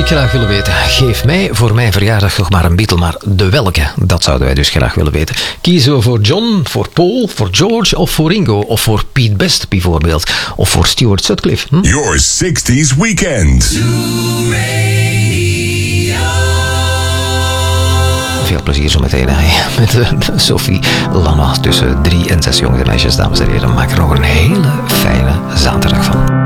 graag willen weten. Geef mij voor mijn verjaardag nog maar een Beatle, maar de welke? Dat zouden wij dus graag willen weten. Kiezen we voor John, voor Paul, voor George of voor Ringo? Of voor Pete Best bijvoorbeeld? Of voor Stuart Sutcliffe? Your 60s Weekend. Veel plezier zo meteen met Sophie Lana tussen 3 en 6 jonge meisjes, dames en heren. Maak er nog een hele fijne zaterdag van.